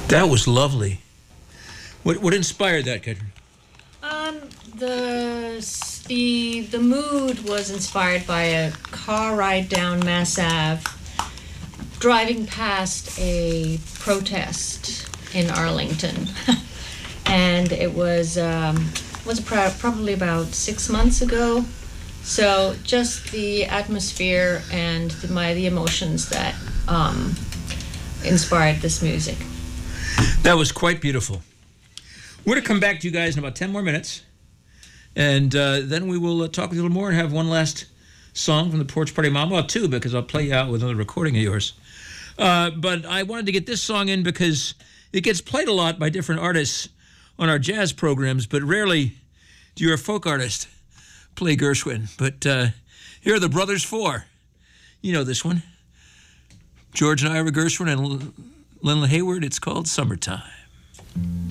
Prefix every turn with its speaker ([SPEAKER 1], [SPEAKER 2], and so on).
[SPEAKER 1] That was lovely. What inspired that, Katrin?
[SPEAKER 2] The mood was inspired by a car ride down Mass Ave, driving past a protest in Arlington, and it was probably about 6 months ago. So just the atmosphere and the emotions that inspired this music.
[SPEAKER 1] That was quite beautiful. We're going to come back to you guys in about 10 more minutes, and then we will talk a little more and have one last song from the Porch Party Mom. Well, two, because I'll play you out with another recording of yours. But I wanted to get this song in because it gets played a lot by different artists on our jazz programs, but rarely do your folk artist play Gershwin. But here are the Brothers Four. You know this one. George and Ira Gershwin and Lynn Hayward. It's called Summertime.